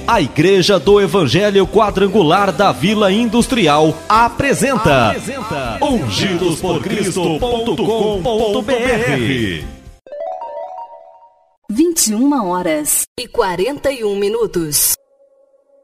A Igreja do Evangelho Quadrangular da Vila Industrial apresenta ungidosporcristo.com.br. 21h41.